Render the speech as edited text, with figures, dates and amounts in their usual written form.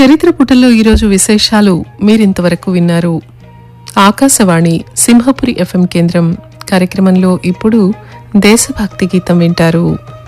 చరిత్ర పుటల్లో ఈరోజు విశేషాలు మీరింతవరకు విన్నారు. ఆకాశవాణి సింహపురి FM కేంద్రం కార్యక్రమంలో ఇప్పుడు దేశభక్తి గీతం వింటారు.